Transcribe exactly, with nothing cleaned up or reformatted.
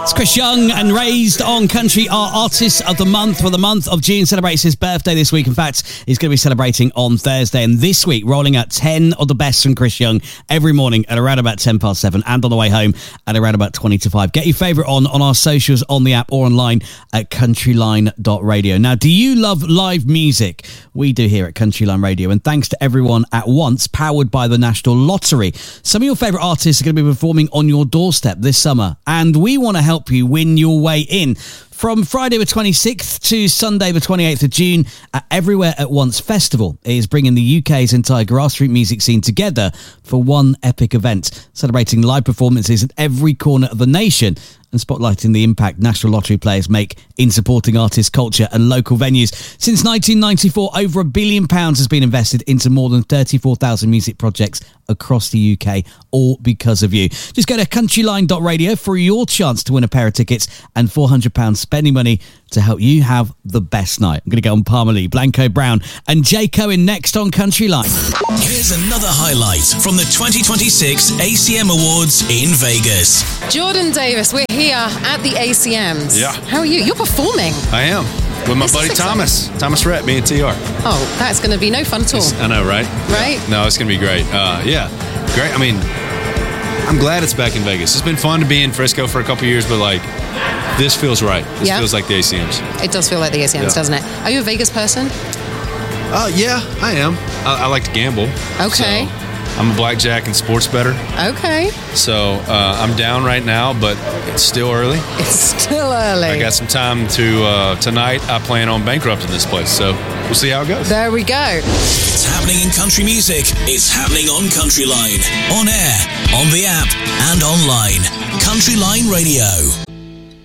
It's Chris Young and Raised on Country, our Artist of the Month. For the month of June celebrates his birthday this week. In fact, he's going to be celebrating on Thursday. And this week, rolling out ten of the best from Chris Young every morning at around about ten past seven and on the way home at around about twenty to five. Get your favourite on on our socials, on the app or online at countryline dot radio. Now, do you love live music? We do here at Countryline Radio. And thanks to everyone at Once, powered by the National Lottery. Some of your favourite artists are going to be performing on your doorstep this summer. And we want to help you win your way in. From Friday the twenty-sixth to Sunday the twenty-eighth of June, at Everywhere at Once Festival is bringing the U K's entire grassroots music scene together for one epic event, celebrating live performances at every corner of the nation and spotlighting the impact National Lottery players make in supporting artists, culture and local venues. Since nineteen ninety-four, over a billion pounds has been invested into more than thirty-four thousand music projects across the U K, all because of you. Just go to countryline dot radio for your chance to win a pair of tickets and four hundred pounds spending money to help you have the best night. I'm going to go on Palmer Lee, Blanco Brown and Jay Cohen next on Countryline. Here's another highlight from the twenty twenty-six A C M Awards in Vegas. Jordan Davis, we're here at the A C Ms. Yeah. How are you? You're performing. I am. With my This buddy is Thomas. Thomas Rhett, me and T R. Oh, that's going to be no fun at all. I know, right? Right? No, it's going to be great. Uh, yeah, great. I mean, I'm glad it's back in Vegas. It's been fun to be in Frisco for a couple years, but like, this feels right. This Yeah. feels like the A C Ms. It does feel like the A C Ms, Yeah. doesn't it? Are you a Vegas person? Uh, yeah, I am. I, I like to gamble. Okay. So I'm a blackjack and sports bettor. Okay. So uh, I'm down right now, but it's still early. It's still early. I got some time to, uh, tonight I plan on bankrupting this place, so we'll see how it goes. There we go. It's happening in country music. It's happening on Countryline. On air, on the app, and online. Countryline Radio.